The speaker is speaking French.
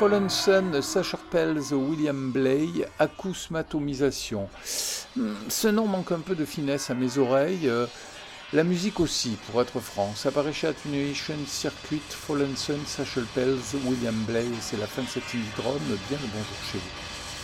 Fallen Sun, Sacher Pelz, William Blay, Acousmatomisation. Ce nom manque un peu de finesse à mes oreilles. La musique aussi, pour être franc. Ça paraît chez Attenuation Circuit, Fallen Sun, Sacher Pelz, William Blay. C'est la fin de cette drone. Bien le bonjour chez vous.